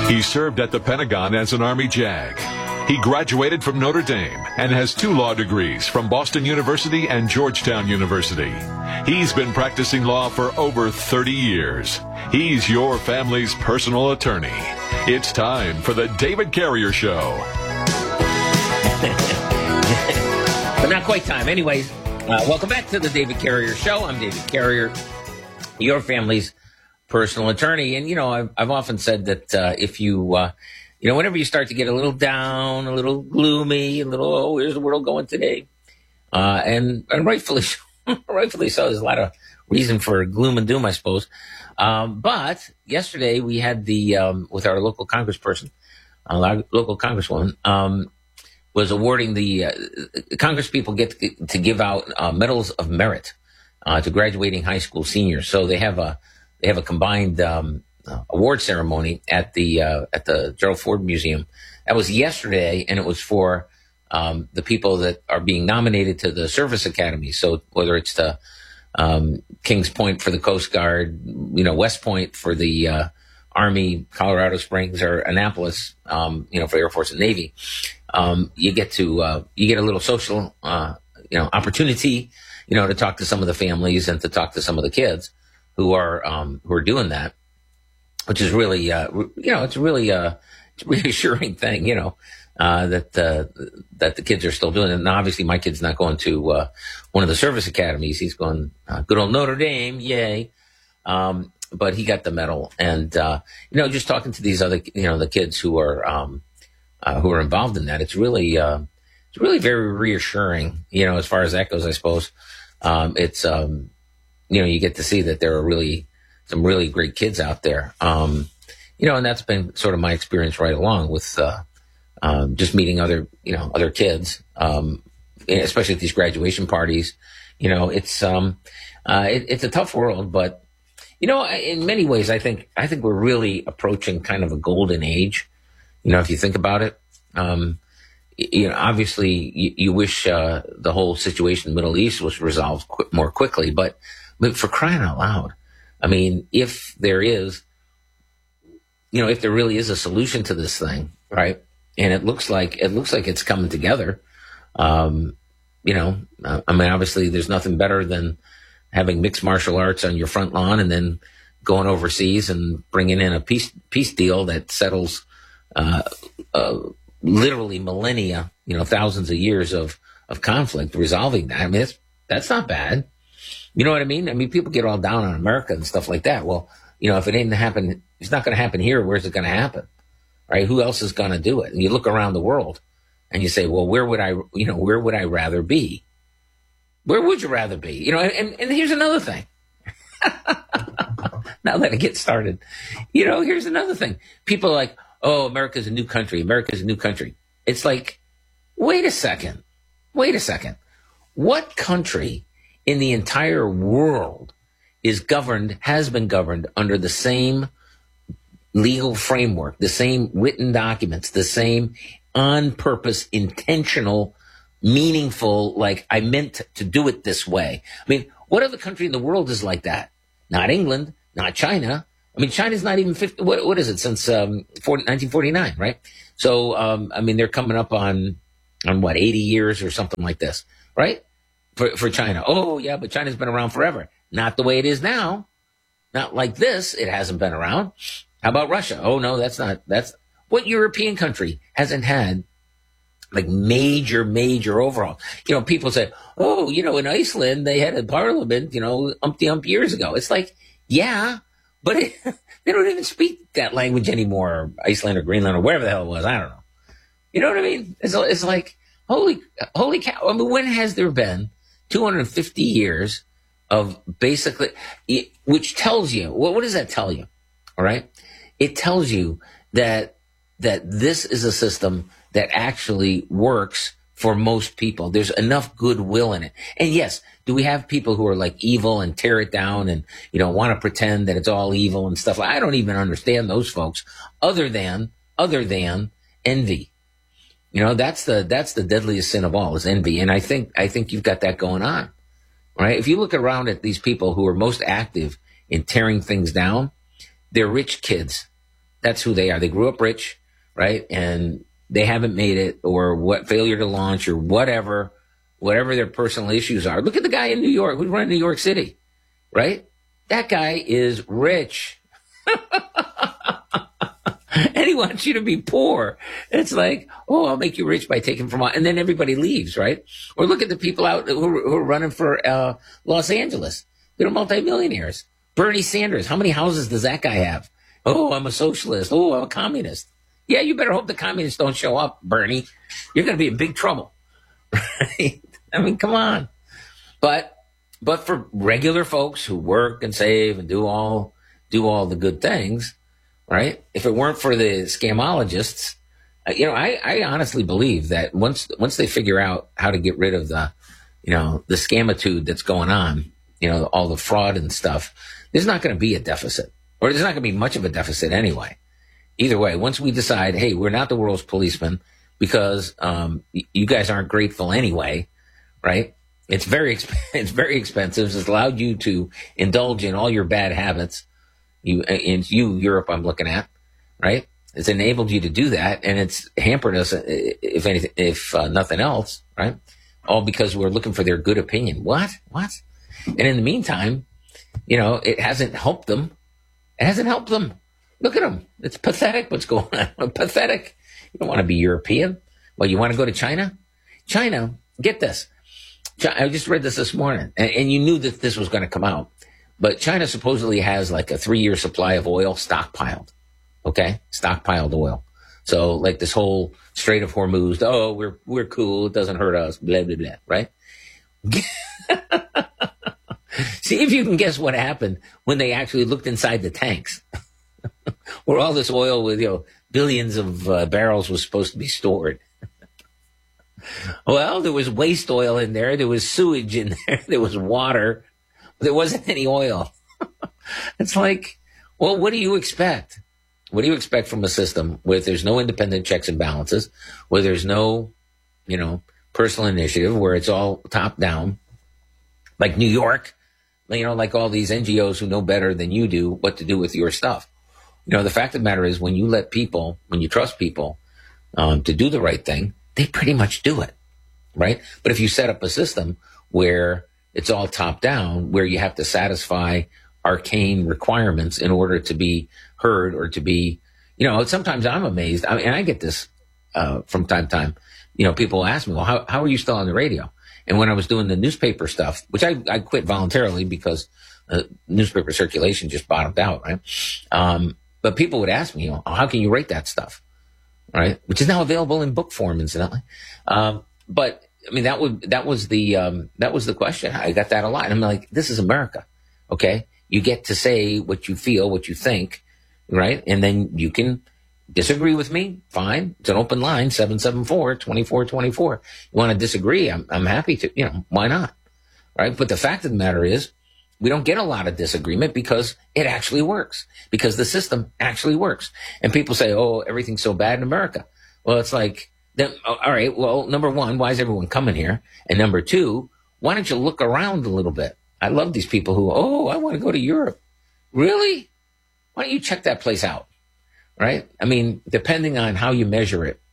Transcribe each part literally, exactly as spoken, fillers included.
He served at the Pentagon as an Army JAG. He graduated from Notre Dame and has two law degrees from Boston University and Georgetown University. He's been practicing law for over thirty years. He's your family's personal attorney. It's time for the David Carrier Show. But not quite time. Anyways, uh, welcome back to the David Carrier Show. I'm David Carrier, your family's personal attorney. And, you know, I've, I've often said that uh, if you, uh, you know, whenever you start to get a little down, a little gloomy, a little, oh, where's the world going today? Uh, and, and rightfully, rightfully so. There's a lot of reason for gloom and doom, I suppose. Um, but yesterday we had the, um, with our local congressperson, uh, our local congresswoman, um, was awarding the, uh, Congress people get to, to give out uh, medals of merit uh, to graduating high school seniors. So they have a, They have a combined um, uh, award ceremony at the uh, at the Gerald Ford Museum. That was yesterday, and it was for um, the people that are being nominated to the service academy. So whether it's the um, Kings Point for the Coast Guard, you know, West Point for the uh, Army, Colorado Springs, or Annapolis, um, you know, for Air Force and Navy, um, you get to uh, you get a little social, uh, you know, opportunity, you know, to talk to some of the families and to talk to some of the kids who are um, who are doing that, which is really, uh, you know, it's really a reassuring thing, you know, uh, that uh, that the kids are still doing it. And obviously, my kid's not going to uh, one of the service academies; he's going uh, good old Notre Dame, yay! Um, but he got the medal, and uh, you know, just talking to these other, you know, the kids who are um, uh, who are involved in that, it's really, uh, it's really very reassuring, you know, as far as that goes. I suppose um, it's. Um, You know, you get to see that there are really some really great kids out there. Um, you know, and that's been sort of my experience right along with uh, um, just meeting other, you know, other kids, um, especially at these graduation parties. You know, it's um, uh, it, it's a tough world, but you know, in many ways, I think I think we're really approaching kind of a golden age. You know, if you think about it, um, you know, obviously you, you wish uh, the whole situation in the Middle East was resolved qu- more quickly, but. But for crying out loud, I mean, if there is, you know, if there really is a solution to this thing, right? And it looks like it looks like it's coming together. Um, you know, I mean, obviously, there's nothing better than having mixed martial arts on your front lawn and then going overseas and bringing in a peace peace deal that settles uh, uh, literally millennia, you know, thousands of years of of conflict, resolving that. I mean, that's that's not bad. You know what I mean? I mean, people get all down on America and stuff like that. Well, you know, if it ain't happen, it's not going to happen here. Where's it going to happen? Right? Who else is going to do it? And you look around the world and you say, well, where would I, you know, where would I rather be? Where would you rather be? You know, and, and here's another thing. Now that I get started, you know, here's another thing. People are like, oh, America's a new country. America's a new country. It's like, wait a second. Wait a second. What country in the entire world is governed, has been governed under the same legal framework, the same written documents, the same on purpose, intentional, meaningful, like I meant to do it this way. I mean, what other country in the world is like that? Not England, not China. I mean, China's not even fifty, what, what is it, since um, nineteen forty-nine, right? So, um, I mean, they're coming up on, on what, eighty years or something like this, right? For, for China. Oh, yeah, but China's been around forever. Not the way it is now. Not like this. It hasn't been around. How about Russia? Oh, no, that's not. That's what European country hasn't had like major, major overhaul. You know, people say, oh, you know, in Iceland, they had a parliament, you know, umpty ump years ago. It's like, yeah, but it, they don't even speak that language anymore. Iceland or Greenland or wherever the hell it was. I don't know. You know what I mean? It's, it's like, holy, holy cow. I mean, when has there been two hundred fifty years of basically, which tells you, what, what does that tell you? All right. It tells you that, that this is a system that actually works for most people. There's enough goodwill in it. And yes, do we have people who are like evil and tear it down and, you know, want to pretend that it's all evil and stuff? I don't even understand those folks other than, other than envy. You know, that's the, that's the deadliest sin of all is envy. And I think, I think you've got that going on, right? If you look around at these people who are most active in tearing things down, they're rich kids that's who they are. They grew up rich, right? And they haven't made it, or what failure to launch, or whatever, whatever their personal issues are. Look at the guy in New York who's running New York City, right? That guy is rich. And he wants you to be poor. It's like, oh, I'll make you rich by taking from, and then everybody leaves, right? Or look at the people out who, who are running for uh, Los Angeles. They're multimillionaires. Bernie Sanders, how many houses does that guy have? Oh, I'm a socialist. Oh, I'm a communist. Yeah, you better hope the communists don't show up, Bernie. You're going to be in big trouble, right? I mean, come on. But, but for regular folks who work and save and do all, do all the good things, right? If it weren't for the scamologists, uh, you know, I, I honestly believe that once once they figure out how to get rid of the, you know, the scamitude that's going on, you know, all the fraud and stuff, there's not going to be a deficit, or there's not going to be much of a deficit anyway. Either way, once we decide, hey, we're not the world's policemen because um, y- you guys aren't grateful anyway, right? It's very exp- it's very expensive. It's allowed you to indulge in all your bad habits. You, and you, Europe, I'm looking at, right? It's enabled you to do that, and it's hampered us, if anything, if uh, nothing else, right? All because we're looking for their good opinion. What? What? And in the meantime, you know, it hasn't helped them. It hasn't helped them. Look at them. It's pathetic what's going on. Pathetic. You don't want to be European. Well, you want to go to China? China, get this. I just read this this morning, and, and you knew that this was going to come out. But China supposedly has like a three-year supply of oil stockpiled, okay? Stockpiled oil. So like this whole Strait of Hormuz, oh, we're we're cool, it doesn't hurt us, blah, blah, blah, right? See if you can guess what happened when they actually looked inside the tanks, where all this oil with, you know, billions of uh, barrels was supposed to be stored. Well, there was waste oil in there, there was sewage in there, there was water. There wasn't any oil. It's like, well, what do you expect? What do you expect from a system where there's no independent checks and balances, where there's no, you know, personal initiative, where it's all top down, like New York, you know, like all these N G Os who know better than you do what to do with your stuff. You know, the fact of the matter is when you let people, when you trust people um, to do the right thing, they pretty much do it, right? But if you set up a system where it's all top down, where you have to satisfy arcane requirements in order to be heard or to be, you know, sometimes I'm amazed. I mean, and I get this uh, from time to time. You know, people ask me, well, how, how are you still on the radio? And when I was doing the newspaper stuff, which I, I quit voluntarily because uh, newspaper circulation just bottomed out, right? Um, but people would ask me, you know, how can you rate that stuff, right? Which is now available in book form, incidentally. Um, but I mean, that would, that was the, um, that was the question. I got that a lot. And I'm like, this is America. Okay. You get to say what you feel, what you think, right? And then you can disagree with me. Fine. It's an open line, seven seven four, two four two four. You want to disagree? I'm, I'm happy to, you know, why not? Right. But the fact of the matter is we don't get a lot of disagreement because it actually works, because the system actually works. And people say, oh, everything's so bad in America. Well, it's like, then, all right, well, number one, why is everyone coming here? And number two, why don't you look around a little bit? I love these people who, oh, I want to go to Europe. Really? Why don't you check that place out? Right? I mean, depending on how you measure it,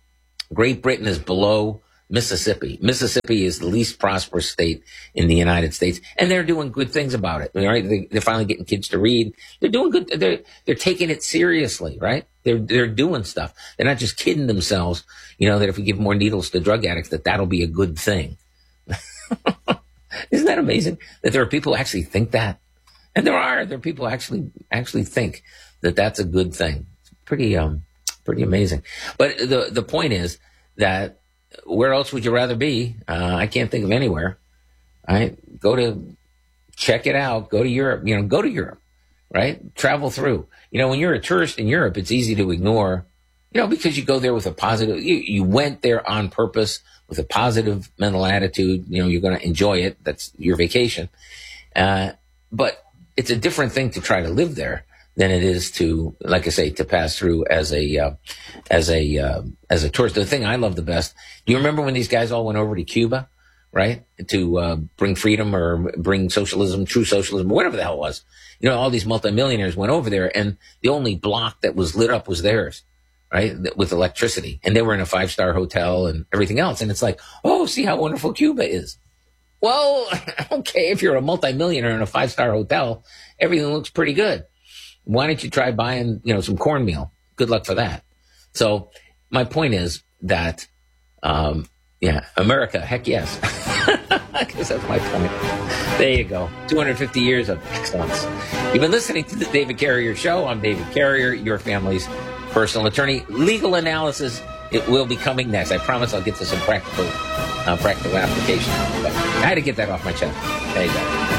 Great Britain is below Mississippi. Mississippi is the least prosperous state in the United States, and they're doing good things about it. Right? They, they're finally getting kids to read. They're doing good. They're they're taking it seriously, right? They're they're doing stuff. They're not just kidding themselves. You know that if we give more needles to drug addicts, that that'll be a good thing. Isn't that amazing that there are people who actually think that? And there are there are people who actually actually think that that's a good thing. It's pretty um pretty amazing. But the the point is that where else would you rather be? Uh, I can't think of anywhere. Right? Go to check it out. Go to Europe. You know, go to Europe. Right? Travel through. You know, when you're a tourist in Europe, it's easy to ignore. You know, because you go there with a positive. You, you went there on purpose with a positive mental attitude. You know, you're going to enjoy it. That's your vacation. Uh, but it's a different thing to try to live there than it is to, like I say, to pass through as a uh, as a uh, as a tourist. The thing I love the best. Do you remember when these guys all went over to Cuba, right? To uh, bring freedom or bring socialism, true socialism, or whatever the hell it was. You know, all these multimillionaires went over there, and the only block that was lit up was theirs, right? With electricity. And they were in a five-star hotel and everything else. And it's like, oh, see how wonderful Cuba is. Well, okay, if you're a multimillionaire in a five-star hotel, everything looks pretty good. Why don't you try buying, you know, some cornmeal? Good luck for that. So my point is that, um, yeah, America, heck yes. I guess that's my point. There you go. two hundred fifty years of excellence. You've been listening to the David Carrier Show. I'm David Carrier, your family's personal attorney. Legal analysis, it will be coming next. I promise I'll get to some practical, uh, practical application. But I had to get that off my chest. There you go.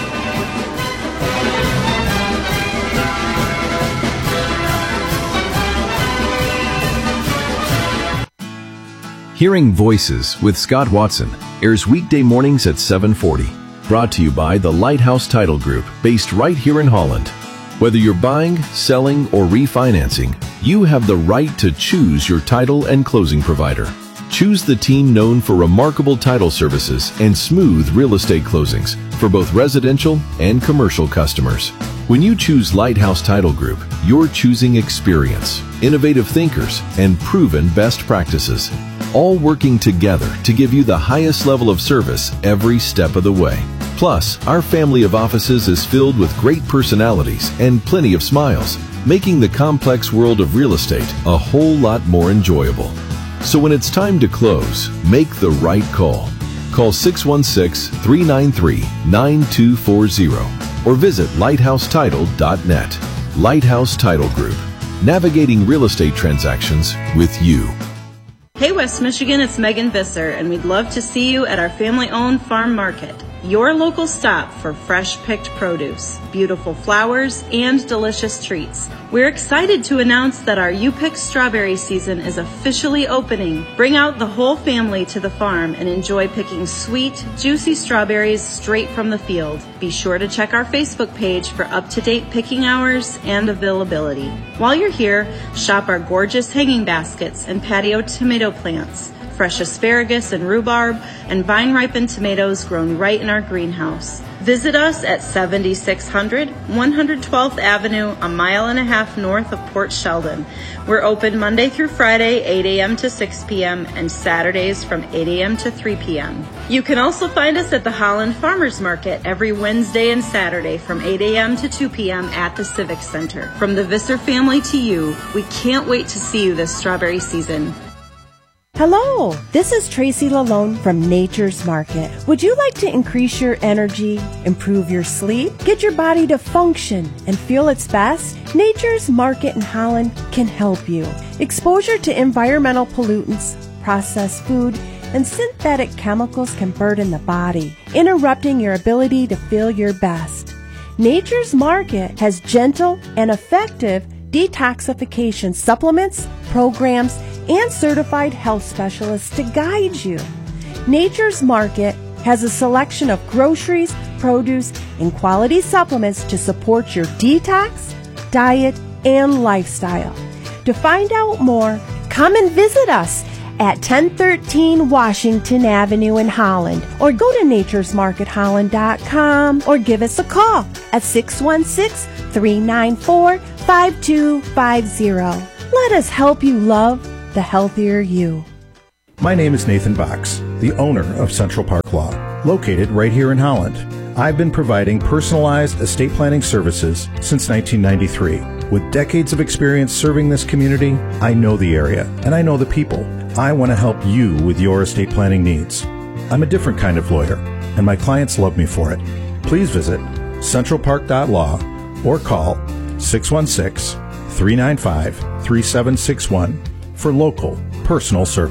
Hearing Voices with Scott Watson airs weekday mornings at seven forty. Brought to you by the Lighthouse Title Group, based right here in Holland. Whether you're buying, selling, or refinancing, you have the right to choose your title and closing provider. Choose the team known for remarkable title services and smooth real estate closings for both residential and commercial customers. When you choose Lighthouse Title Group, you're choosing experience, innovative thinkers, and proven best practices, all working together to give you the highest level of service every step of the way. Plus, our family of offices is filled with great personalities and plenty of smiles, making the complex world of real estate a whole lot more enjoyable. So when it's time to close, make the right call. Call six one six, three nine three, nine two four zero or visit lighthouse title dot net. Lighthouse Title Group, navigating real estate transactions with you. Hey West Michigan, it's Megan Visser, and we'd love to see you at our family-owned farm market. Your local stop for fresh picked produce, beautiful flowers, and delicious treats. We're excited to announce that our You Pick strawberry season is officially opening. Bring out the whole family to the farm and enjoy picking sweet, juicy strawberries straight from the field. Be sure to check our Facebook page for up-to-date picking hours and availability. While you're here, shop our gorgeous hanging baskets and patio tomato plants, fresh asparagus and rhubarb, and vine-ripened tomatoes grown right in our greenhouse. Visit us at seventy-six hundred one hundred twelfth Avenue, a mile and a half north of Port Sheldon. We're open Monday through Friday, eight a.m. to six p.m., and Saturdays from eight a.m. to three p.m. You can also find us at the Holland Farmers Market every Wednesday and Saturday from eight a.m. to two p.m. at the Civic Center. From the Visser family to you, we can't wait to see you this strawberry season. Hello, this is Tracy Lalone from Nature's Market. Would you like to increase your energy, improve your sleep, get your body to function and feel its best? Nature's Market in Holland can help you. Exposure to environmental pollutants, processed food, and synthetic chemicals can burden the body, interrupting your ability to feel your best. Nature's Market has gentle and effective detoxification supplements, programs, and certified health specialists to guide you. Nature's Market has a selection of groceries, produce, and quality supplements to support your detox, diet, and lifestyle. To find out more, come and visit us at ten thirteen Washington Avenue in Holland, or go to natures market holland dot com, or give us a call at six one six, three nine four, five two five zero. Let us help you love the healthier you. My name is Nathan Box, the owner of Central Park Law, located right here in Holland. I've been providing personalized estate planning services since nineteen ninety-three. With decades of experience serving this community, I know the area and I know the people. I want to help you with your estate planning needs. I'm a different kind of lawyer, and my clients love me for it. Please visit central park dot law or call six one six, three nine five, three seven six one for local personal service.